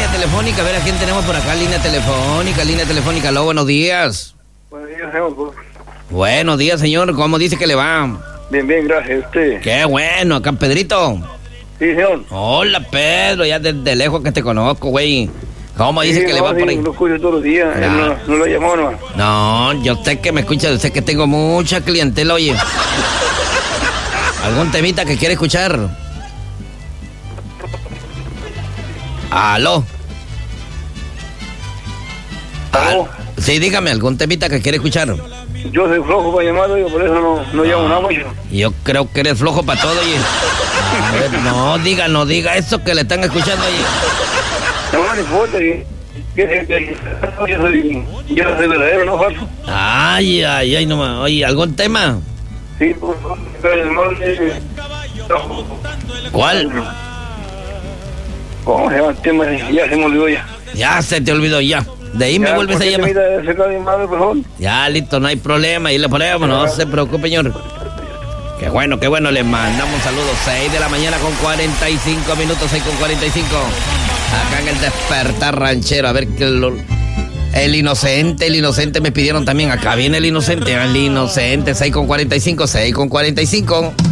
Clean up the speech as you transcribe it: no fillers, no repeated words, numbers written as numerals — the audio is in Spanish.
línea telefónica, a ver a quién tenemos por acá, línea telefónica. Aló, buenos días. Buenos días, señor. Buenos días, señor, ¿cómo dice que le va? Bien, gracias, usted. Qué bueno, acá Pedrito. Sí, señor. Hola, Pedro, ya desde lejos que te conozco, güey. ¿Cómo dice que le va por ahí? Lo escucho todos los días, él no lo llamó, ¿no? No, yo sé que me escucha, yo sé que tengo mucha clientela, oye. ¿Algún temita que quiere escuchar? ¿Aló? ¿Aló? Sí, dígame, ¿algún temita que quiere escuchar? Yo soy flojo para llamar, yo por eso no llamo nada mucho. Yo creo que eres flojo para todo, oye. A ver, no diga eso que le están escuchando, oye. No me importa, yo soy verdadero, no falso. Ay, nomás. Oye, ¿algún tema? Sí, por favor, ¿Cuál? ¿Cómo se llama el tema? Ya se me olvidó ya. Ya se te olvidó, ya. De ahí me vuelves a llamar. Por favor. Ya, listo, no hay problema. Ahí le ponemos, no se preocupe, señor. Qué bueno, le mandamos un saludo. 6 de la mañana con 45 minutos, 6 con 45. Acá en el Despertar Ranchero. A ver que el inocente me pidieron también. Acá viene el inocente, 6 con 45, 6 con 45.